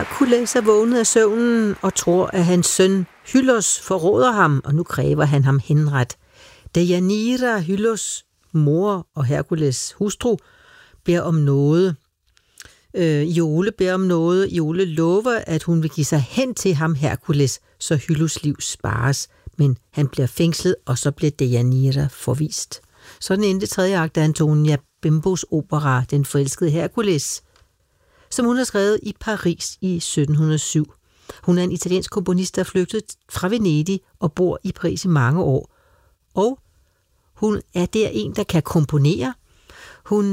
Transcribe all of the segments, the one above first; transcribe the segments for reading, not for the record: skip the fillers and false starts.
Herkules er vågnet af søvnen og tror, at hans søn Hylos forråder ham, og nu kræver han ham henret. Deianira, Hylos mor og Herkules hustru, beder om noget. Iole beder om noget. Iole lover, at hun vil give sig hen til ham, Herkules, så Hylos liv spares. Men han bliver fængslet, og så bliver Deianira forvist. Sådan endte tredje akt af Antonia Bimbos opera, Den forelskede Herkules, som hun har skrevet i Paris i 1707. Hun er en italiensk komponist, der er flygtet fra Venedig og bor i Paris i mange år. Og hun er der en, der kan komponere. Hun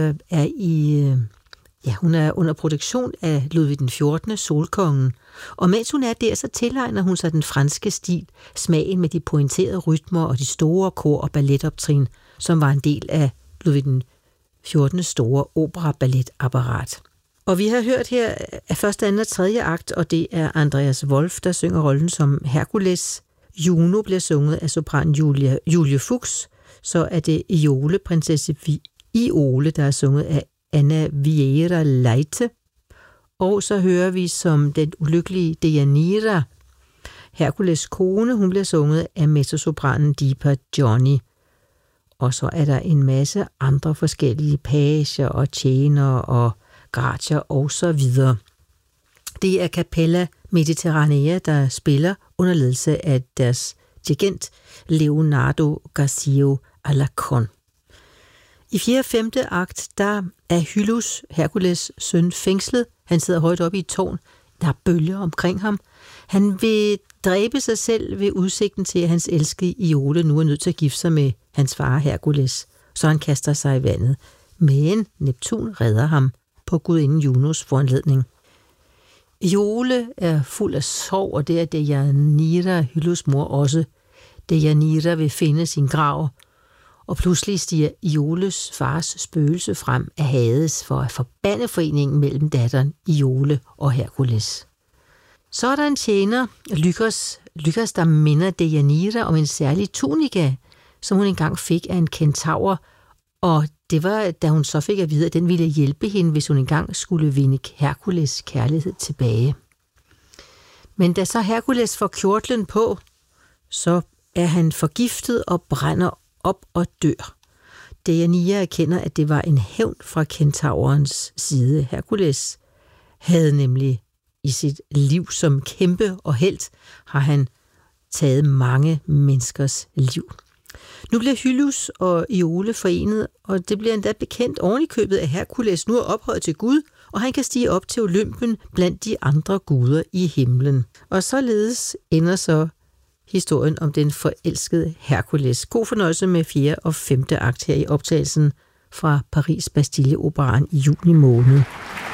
er under produktion af Ludvig den 14., Solkongen. Og mens hun er der, så tilegner hun sig den franske stil, smagen med de pointerede rytmer og de store kor- og balletoptrin, som var en del af Ludvig den 14. store opera-balletapparat. Og vi har hørt her af første, anden og tredje akt, og det er Andreas Wolf, der synger rollen som Herkules. Juno bliver sunget af sopran Julie Fuchs. Så er det Iole, prinsesse Iole, der er sunget af Anna Vieira Leite. Og så hører vi som den ulykkelige Deianira, Herkules kone, hun bliver sunget af mezzosopranen Deepa Johnny. Og så er der en masse andre forskellige pager og tjenere og gratier og så videre. Det er Capella Mediterranea, der spiller under ledelse af deres dirigent Leonardo Garcia Alarcón. I 4. og 5. akt, der er Hylos, Herkules søn, fængslet. Han sidder højt oppe i et tårn. Der er bølger omkring ham. Han vil dræbe sig selv ved udsigten til, at hans elskede Iole nu er nødt til at gifte sig med hans far Herkules. Så han kaster sig i vandet. Men Neptun redder ham på gudinden Junos foranledning. Iole er fuld af sorg, og det er Deianira, Hylos mor, også. Deianira vil finde sin grav, og pludselig stiger Ioles fars spøgelse frem af Hades for at forbande foreningen mellem datteren Iole og Herkules. Så er der en tjener, Lykas, der minder Deianira om en særlig tunika, som hun engang fik af en kentaur, og det var, da hun så fik at vide, at den ville hjælpe hende, hvis hun engang skulle vinde Herkules kærlighed tilbage. Men da så Herkules får kjortlen på, så er han forgiftet og brænder op og dør. Deianira erkender, at det var en hævn fra kentaurens side. Herkules havde nemlig i sit liv som kæmpe og helt, har han taget mange menneskers liv. Nu bliver Hylos og Iole forenet, og det bliver endda bekendt oven i købet, at Herkules nu er ophøjet til Gud, og han kan stige op til Olympen blandt de andre guder i himlen. Og således ender så historien om den forelskede Herkules. God fornøjelse med 4. og 5. akt her i optagelsen fra Paris Bastille Operaen i juni måned.